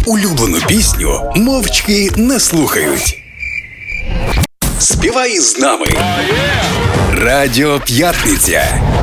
Улюблену пісню мовчки не слухають. Співай з нами. Радіо П'ятниця.